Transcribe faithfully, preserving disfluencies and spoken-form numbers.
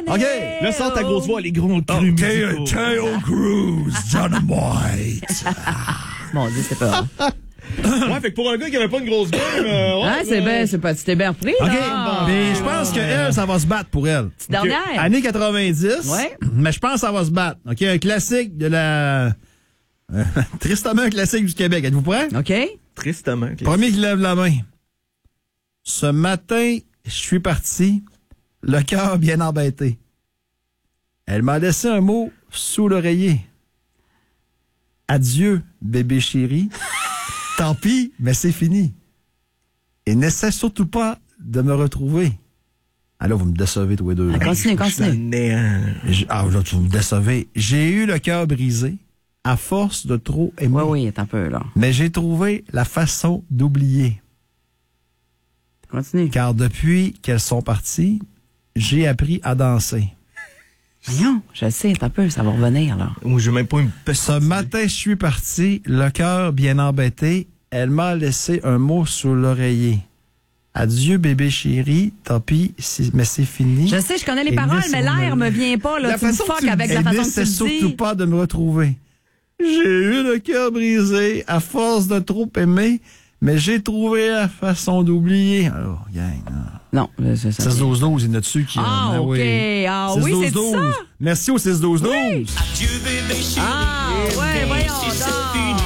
OK. Là, sors ta grosse voix, les gros crus OK, musicaux. Tail Cruise, Dynamite. Mon Dieu, c'est pas... Ouais, fait que pour un gars qui avait pas une grosse gueule, euh, ouais, Ah, c'est euh, bien, c'est pas... Tu t'es bien repris, OK, là. mais je pense qu'elle, ça va se battre pour elle. Petite dernière. OK. Années quatre-vingt-dix. Ouais. Mais je pense que ça va se battre. OK, un classique de la... euh, tristement un classique du Québec. Êtes-vous prêts? OK. Tristement. ok. Premier qui lève la main. Ce matin, je suis parti, le cœur bien embêté. Elle m'a laissé un mot sous l'oreiller. Adieu, bébé chéri. Tant pis, mais c'est fini. Et n'essaie surtout pas de me retrouver. Ah là, vous me décevez tous les deux. Ah, là. continue, Je suis dans le continue. néant. Je- Ah, là, vous me décevez. J'ai eu le cœur brisé à force de trop aimer. Oui, oui, est un peu, là. Mais j'ai trouvé la façon d'oublier. Continue. Car depuis qu'elles sont parties, j'ai appris à danser. Voyons, je sais, est un peu, ça va revenir, là. Moi, j'ai même pas une petite. Ce matin, je suis parti, le cœur bien embêté. Elle m'a laissé un mot sous l'oreiller. Adieu, bébé chéri. Tant pis, si- mais c'est fini. Je sais, je connais les Et paroles, mais laisse-moi l'air me- me vient pas, là. La Tu me façon que fuck tu- avec la Et façon que n'essaie tu le surtout dis. pas de me retrouver. J'ai eu le cœur brisé à force de trop aimer, mais j'ai trouvé la façon d'oublier. Alors, gang, Non, c'est ça. six douze douze, il y en a dessus qui... Ah, euh, OK. oui. Ah, six oui, douze c'est douze. ça. Merci au six douze douze. Ah, ouais, voyons donc.